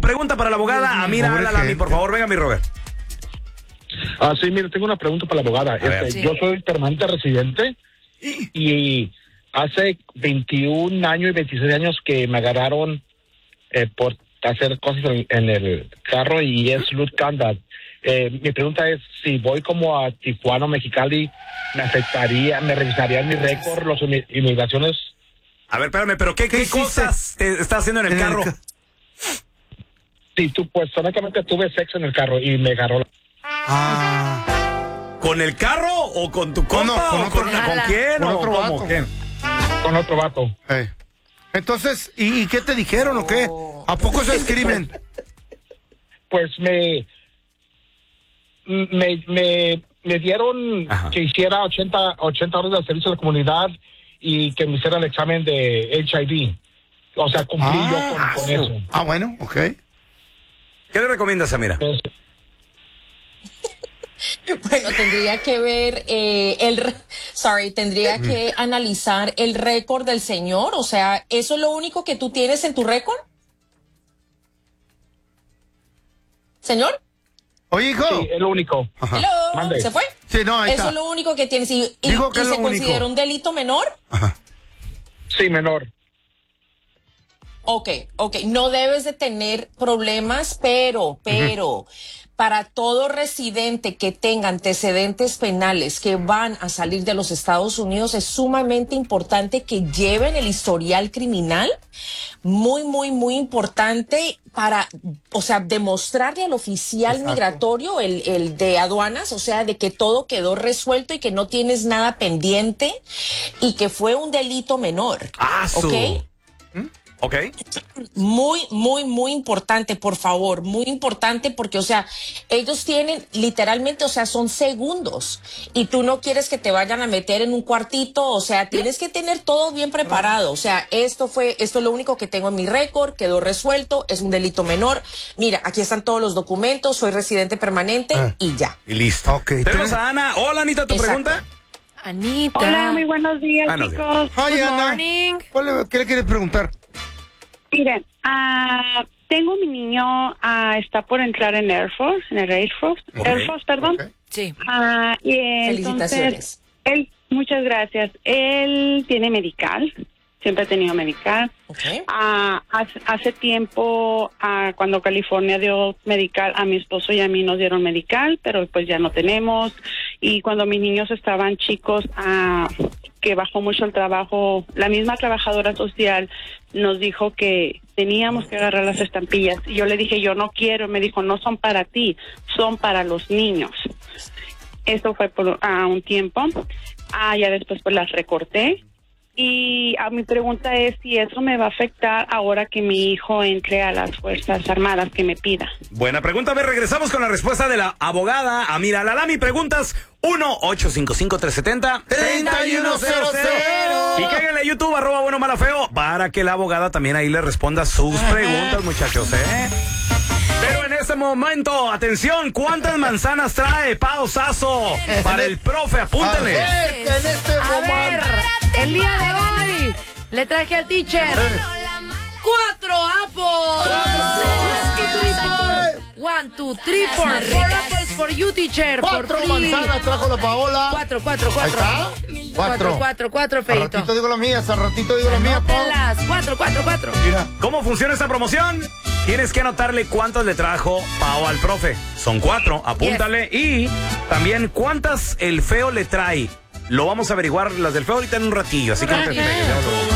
pregunta para la abogada Amira Al-Alami, por favor. Venga, mi Robert. Sí, mire, tengo una pregunta para la abogada. Sí. Yo soy permanente residente y hace 21 años y 26 años que me agarraron por hacer cosas en el carro y es loose conduct. Mi pregunta es, si voy como a Tijuana o Mexicali, me revisarían mi récord, las inmigraciones. A ver, espérame, pero ¿qué cosas te estás haciendo en el carro? Sí, pues honestamente tuve sexo en el carro y me agarró ¿Con el carro o con tu compa? ¿Con quién? Con otro cómo? vato. ¿Qué? con otro vato. Entonces, ¿y qué te dijeron o qué? ¿A poco eso es crimen? Pues me dieron que hiciera 80 horas de servicio a la comunidad y que me hiciera el examen de HIV. O sea, cumplí yo con eso. Bueno, ok. ¿Qué le recomiendas, Amira? Bueno, tendría que ver tendría que analizar el récord del señor. O sea, ¿eso es lo único que tú tienes en tu récord? ¿Señor? Oye, hijo. Sí, es lo único. Hello. ¿Se fue? Sí, no, ahí Eso está. es lo único que tienes. ¿Y Dijo que es se lo considera único. un delito menor? Sí, menor. Ok. No debes de tener problemas, pero para todo residente que tenga antecedentes penales que van a salir de los Estados Unidos, es sumamente importante que lleven el historial criminal. Muy importante para, o sea, demostrarle al oficial migratorio, el de aduanas, o sea, de que todo quedó resuelto y que no tienes nada pendiente y que fue un delito menor. ¿Ok? Ok. Muy importante, por favor, muy importante porque, o sea, ellos tienen literalmente, o sea, son segundos y tú no quieres que te vayan a meter en un cuartito, o sea, tienes que tener todo bien preparado, o sea, esto es lo único que tengo en mi récord, quedó resuelto, es un delito menor, mira, aquí están todos los documentos, soy residente permanente y ya. Y listo. Ok. Tenemos a Ana. Hola, Anita, ¿tu pregunta? Anita. Hola, muy buenos días, Buenos chicos. Oye, Good Ana, morning. ¿qué le quieres preguntar? Miren, tengo mi niño, está por entrar en Air Force, perdón. Ok. Sí. Y entonces, Felicitaciones. muchas gracias. Él tiene medical, siempre ha tenido medical. Okay. Hace tiempo, cuando California dio medical, a mi esposo y a mí nos dieron medical, pero pues ya no tenemos. Y cuando mis niños estaban chicos, que bajó mucho el trabajo, la misma trabajadora social nos dijo que teníamos que agarrar las estampillas. Y yo le dije, yo no quiero. Me dijo, no son para ti, son para los niños. Eso fue por un tiempo. Ya después pues las recorté. Y mi pregunta es si eso me va a afectar ahora que mi hijo entre a las Fuerzas Armadas, que me pida. Buena pregunta. A ver, regresamos con la respuesta de la abogada Amira Al-Alami. Preguntas 1-855-370-3100. Y cáiganle a YouTube, @buenomalafeo, para que la abogada también ahí le responda sus preguntas, muchachos, Pero en este momento, atención, ¿cuántas manzanas trae Pao Sasso para el profe? Apúntale. En este A momento. ver, el día de hoy le traje al teacher 4 apples. 1, 2, 3, 4 apples for you, teacher. 4 manzanas trajo la Paola. 4. Ahí está. 4. 4, Al feito. ratito digo las mías, al ratito digo las mías, Pao. Anótenlas. 4. Mira. ¿Cómo funciona esta promoción? Tienes que anotarle cuántas le trajo Pao al profe. Son 4, apúntale. Y también cuántas el feo le trae. Lo vamos a averiguar las del feo ahorita en un ratillo, así que no te despegues.